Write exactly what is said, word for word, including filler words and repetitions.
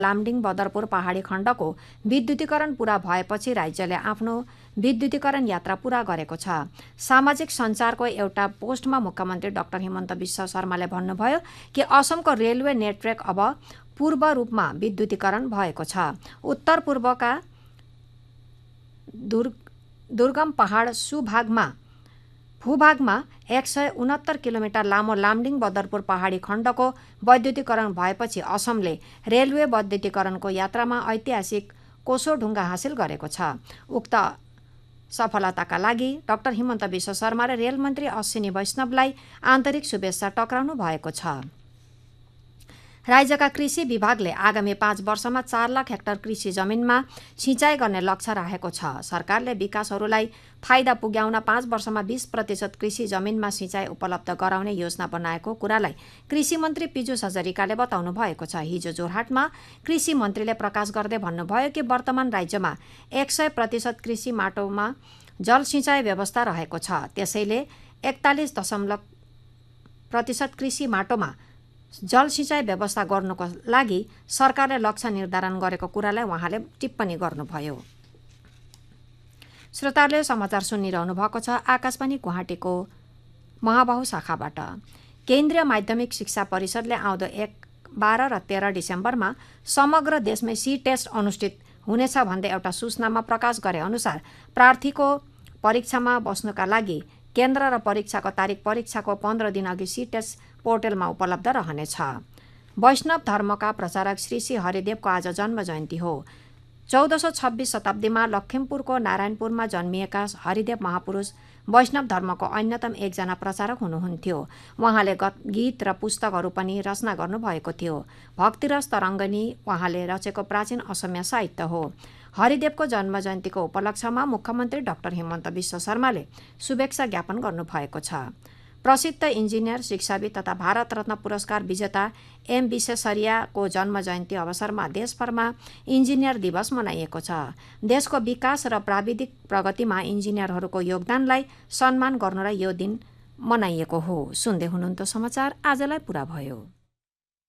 लामडिङ बदरपुर पहाडी खण्डको विद्युतीकरण पूरा भएपछि राज्यले आफ्नो विद्युतीकरण यात्रा पूरा गरेको छ। सामाजिक सञ्चारको एउटा पोस्टमा मुख्यमन्त्री डाक्टर हिमन्त बिश्व शर्माले भन्नुभयो कि असमको रेलवे नेटवर्क अब पूर्व रूपमा विद्युतीकरण भएको छ। उत्तर पूर्वका दुर्ग दुर्गम पहाड सुभागमा भूभागमा एक सय उनहत्तर किलोमिटर लामो लामडिङ बदरपुर पहाडी खण्डको वैद्युतीकरण भएपछि असमले रेलवे वैद्युतीकरणको यात्रामा ऐतिहासिक कोसोढुङ्गा हासिल गरेको छ। उक्त सफलताका लागि डाक्टर हिमन्त बिश्व शर्मा र रेलमन्त्री अश्विनी वैष्णवलाई आन्तरिक शुभेच्छा टक्राउनु भएको छ। राज्यका कृषि विभागले आगामी पाँच वर्षमा चार लाख हेक्टर कृषि जमिनमा सिँचाइ गर्ने लक्ष्य राखेको छ। सरकारले विकासहरूलाई फाइदा पुग्याउन पाँच वर्षमा बीस प्रतिशत कृषि जमिनमा सिँचाइ उपलब्ध गराउने योजना बनाएको कुरालाई कृषि मन्त्री पीयूष हजारिकाले बताउनु भएको छ। हिजो जोरहाटमा कृषि मन्त्रीले प्रकाश गर्दै भन्नुभयो कि वर्तमान राज्यमा एक सय प्रतिशत कृषि माटोमा जल सिँचाइ व्यवस्था रहेको छ। त्यसैले एकतालिस दशमलव प्रतिशत कृषि माटोमा जल सिँचाइ व्यवस्था गर्नुको लागि सरकारले लक्ष्य निर्धारण गरेको कुरालाई उहाँले टिप्पणी गर्नुभयो। श्रोताहरूले समाचार सुनिरहनु भएको छ आकाशवाणी गुवाहाटीको महाबाहु शाखाबाट। केन्द्रीय माध्यमिक शिक्षा परिषदले आउँदो एक बाह्र र तेह्र डिसेम्बरमा समग्र देशमै सी टेस्ट अनुष्ठित हुनेछ भन्दै एउटा सूचनामा प्रकाश गरे अनुसार प्रार्थीको परीक्षामा बस्नुका लागि केन्द्र र परीक्षाको तारिक परीक्षाको पन्ध्र दिन अघि सी टेस्ट पोर्टलमा उपलब्ध रहनेछ। वैष्णव धर्मका प्रचारक श्री श्री हरिदेवको आज जन्म जयन्ती हो। चौध सौ छब्बिस शताब्दीमा लखिमपुरको नारायणपुरमा जन्मिएका हरिदेव महापुरुष वैष्णव धर्मको अन्यतम एकजना प्रचारक हुनुहुन्थ्यो। उहाँले गीत र पुस्तकहरू पनि रचना गर्नुभएको थियो। भक्तिरस तरङ्गिनी उहाँले रचेको प्राचीन असमिया साहित्य हो। हरिदेवको जन्म जयन्तीको उपलक्ष्यमा मुख्यमन्त्री डाक्टर हिमन्त बिश्व शर्माले शुभेच्छा ज्ञापन गर्नुभएको छ। प्रसिद्ध इन्जिनियर शिक्षाविद तथा भारत रत्न पुरस्कार विजेता एम विश्वेश्वरैयाको जन्म जयन्ती अवसरमा देशभरमा इन्जिनियर दिवस मनाइएको छ। देशको विकास र प्राविधिक प्रगतिमा इन्जिनियरहरूको योगदानलाई सम्मान गर्नलाई यो दिन मनाइएको हो। सुन्दै हुनुहुन्थ्यो समाचार आजलाई पुरा भयो।